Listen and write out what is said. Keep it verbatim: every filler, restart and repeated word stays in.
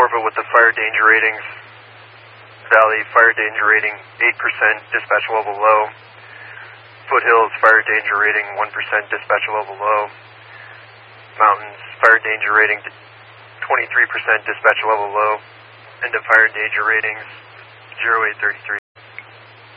Marva with the fire danger ratings. Valley, fire danger rating eight percent, dispatch level low. Foothills, fire danger rating one percent, dispatch level low. Mountains, fire danger rating twenty-three percent, dispatch level low. End of fire danger ratings zero eight three three.